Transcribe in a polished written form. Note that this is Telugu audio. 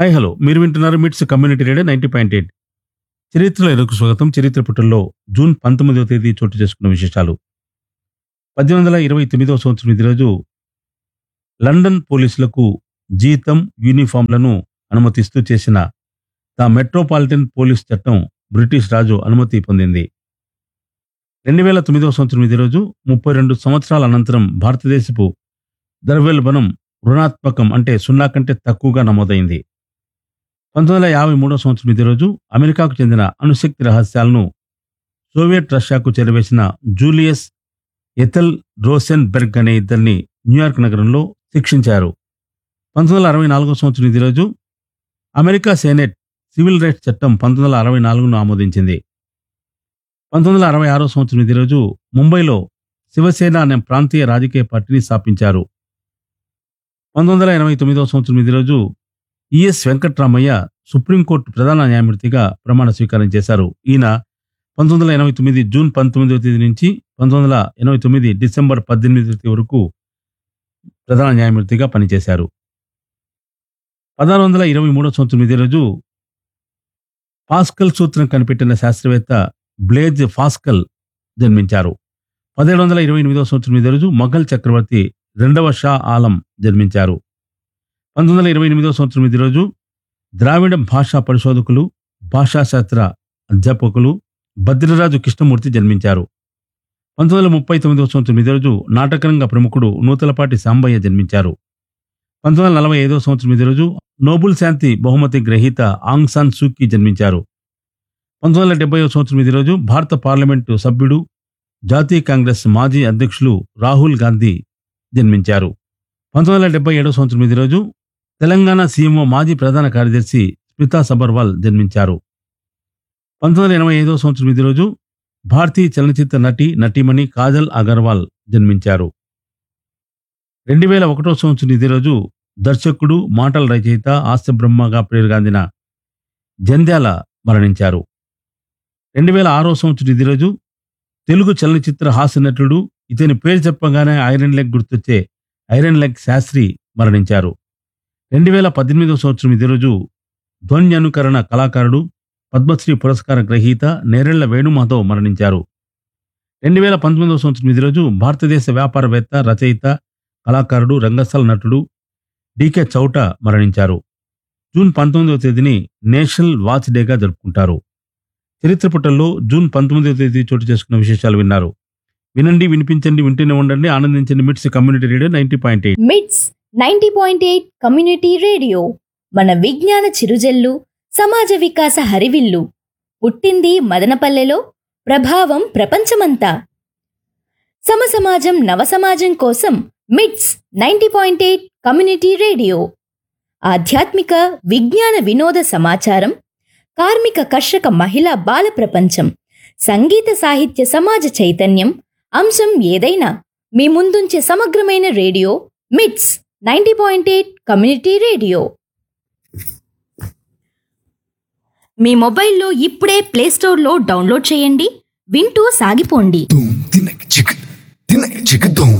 హాయ్ హలో మీరు వింటున్నారు మిట్స్ కమ్యూనిటీ రేడియో 90.8. చరిత్రలో ఎరుకు స్వాగతం. చరిత్ర పుటల్లో జూన్ 19వ తేదీ చోటు చేసుకున్న విశేషాలు. 1829వ సంవత్సరం ఇది రోజు లండన్ పోలీసులకు జీతం యూనిఫామ్లను అనుమతిస్తూ చేసిన ద మెట్రోపాలిటన్ పోలీస్ చట్టం బ్రిటిష్ రాజు అనుమతి పొందింది. 2009వ సంవత్సరం ఇది రోజు 32 సంవత్సరాల అనంతరం భారతదేశపు ద్రవ్యోల్బణం రుణాత్మకం అంటే సున్నా కంటే తక్కువగా నమోదైంది. 1953వ సంవత్సరం ఇదే రోజు అమెరికాకు చెందిన అణుశక్తి రహస్యాలను సోవియట్ రష్యాకు చేరవేసిన జూలియస్ ఎథెల్ రోసెన్బెర్గ్ అనే ఇద్దరిని న్యూయార్క్ నగరంలో శిక్షించారు. 1964వ సంవత్సరం ఇదే రోజు అమెరికా సెనెట్ సివిల్ రైట్స్ చట్టం 1964ను ఆమోదించింది. 1966వ సంవత్సరం ఇదే రోజు ముంబైలో శివసేన అనే ప్రాంతీయ రాజకీయ పార్టీని స్థాపించారు. 1989వ సంవత్సరం ఇదే రోజు ఈఎస్ వెంకట్రామయ్య సుప్రీంకోర్టు ప్రధాన న్యాయమూర్తిగా ప్రమాణ స్వీకారం చేశారు. ఈయన 1989 జూన్ 19వ తేదీ నుంచి 1989 డిసెంబర్ 18వ తేదీ వరకు ప్రధాన న్యాయమూర్తిగా పనిచేశారు. 1623వ సంవత్సరం ఇదే రోజు పాస్కల్ సూత్రం కనిపెట్టిన శాస్త్రవేత్త బ్లేజ్ పాస్కల్ జన్మించారు. 1728వ సంవత్సరం ఇదే రోజు మొఘల్ చక్రవర్తి రెండవ షా ఆలం జన్మించారు. 1928వ సంవత్సరం ఇదే రోజు ద్రావిడ భాషా పరిశోధకులు భాషాశాస్త్ర అధ్యాపకులు భద్రరాజు కృష్ణమూర్తి జన్మించారు. 1939వ సంవత్సరం ఇదే రోజు నాటకరంగ ప్రముఖుడు నూతలపాటి సాంబయ్య జన్మించారు. 1945వ సంవత్సరం ఇదే రోజు నోబుల్ శాంతి బహుమతి గ్రహీత ఆంగ్ సాన్ సూకీ జన్మించారు. 1970వ సంవత్సరం ఇదే రోజు భారత పార్లమెంటు సభ్యుడు జాతీయ కాంగ్రెస్ మాజీ అధ్యక్షులు రాహుల్ గాంధీ జన్మించారు. 1977వ సంవత్సరం ఇదే రోజు తెలంగాణ సీఎంఓ మాజీ ప్రధాన కార్యదర్శి స్మితా సబర్వాల్ జన్మించారు. 1985వ సంవత్సరం ఇదే రోజు భారతీయ చలనచిత్ర నటీమణి కాజల్ అగర్వాల్ జన్మించారు. 2001వ సంవత్సరం ఇదే రోజు దర్శకుడు మాటల రచయిత హాస్యబ్రహ్మగా పేరుగాందిన జంధ్యాల మరణించారు. 2006వ సంవత్సరం ఇదే రోజు తెలుగు చలనచిత్ర హాస్య నటుడు ఇతని పేరు చెప్పగానే ఐరన్ లెగ్ గుర్తొచ్చే ఐరన్ లెగ్ శాస్త్రి మరణించారు. 2018వ సంవత్సరం ఇదే రోజు ధ్వన్యనుకరణ కళాకారుడు పద్మశ్రీ పురస్కార గ్రహీత నేరెళ్ల వేణుమాధవ్ మరణించారు. 2019వ సంవత్సరం ఇదే రోజు భారతదేశ వ్యాపారవేత్త రచయిత కళాకారుడు రంగస్థల నటుడు డికే చౌట మరణించారు. జూన్ 19వ తేదీని నేషనల్ వాచ్ డేగా జరుపుకుంటారు. చరిత్ర పుటల్లో జూన్ 19వ తేదీ చోటు చేసుకున్న విశేషాలు విన్నారు. వినండి, వినిపించండి, వింటూనే ఉండండి, ఆనందించండి. మిట్స్ కమ్యూనిటీ రేడియో 90.8. మిట్స్ 90.8 కమ్యూనిటీ రేడియో మన విజ్ఞాన చిరుజల్లు, సమాజ వికాస హరివిల్లు. పుట్టింది మదనపల్లెలో, ప్రభావం ప్రపంచమంతా. సమసమాజం నవసమాజం కోసం మిట్స్ 90.8 కమ్యూనిటీ రేడియో. ఆధ్యాత్మిక విజ్ఞాన వినోద సమాచారం, కార్మిక కర్షక మహిళా బాల ప్రపంచం, సంగీత సాహిత్య సమాజ చైతన్యం, అంశం ఏదైనా మీ ముందుంచే సమగ్రమైన రేడియో మిట్స్ 90.8 కమ్యూనిటీ రేడియో. మీ మొబైల్లో ఇప్పుడే ప్లేస్టోర్లో డౌన్లోడ్ చేయండి, వింటూ సాగిపోండి. Boom, dinaka chicka, boom.